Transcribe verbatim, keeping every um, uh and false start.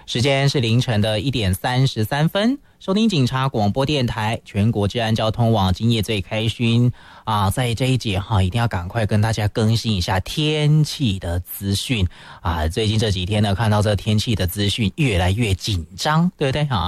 时间是凌晨的一点三十三分，收听警察广播电台全国治安交通网今夜最开勋啊，在这一节哈，一定要赶快跟大家更新一下天气的资讯啊。最近这几天呢，看到这天气的资讯越来越紧张，对不对啊？